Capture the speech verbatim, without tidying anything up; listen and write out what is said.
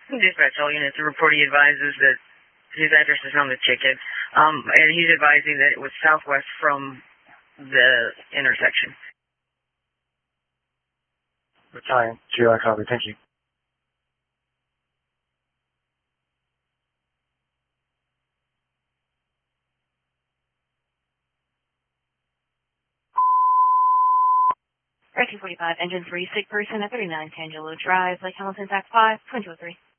Dispatch all units. The reportee advises that his address is on the ticket, um, and he's advising that it was southwest from the intersection. Battalion, G R copy, thank you. Rescue forty-five, engine three, sick person at thirty-nine Tangelo Drive, Lake Hamilton, Tax five, twin two oh three.